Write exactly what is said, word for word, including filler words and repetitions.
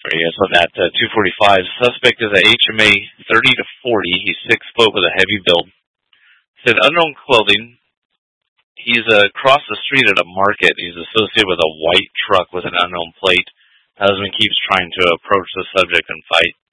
Yes, on that uh, two forty-five. Suspect is a H M A thirty to forty. He's six foot with a heavy build. Said unknown clothing. He's uh, across the street at a market. He's associated with a white truck with an unknown plate. Husband keeps trying to approach the subject and fight.